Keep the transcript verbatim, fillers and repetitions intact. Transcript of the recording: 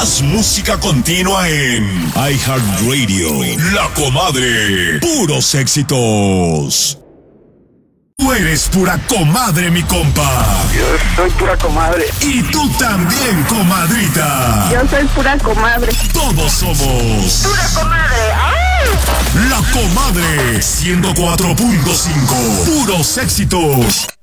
Más música continua en iHeartRadio. La Comadre. Puros éxitos. Tú eres pura comadre, mi compa. Yo soy pura comadre. Y tú también, comadrita. Yo soy pura comadre. Todos somos Pura comadre. ¡Ah! La Comadre ciento cuatro punto cinco. Puros éxitos.